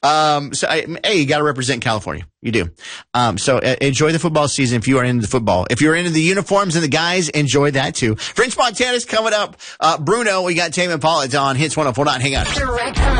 Hey, you got to represent California. You do. So enjoy the football season if you are into the football. If you're into the uniforms and the guys, enjoy that too. French Montana's coming up. Bruno, we got Tame Impala on Hits 104.9. Hang on.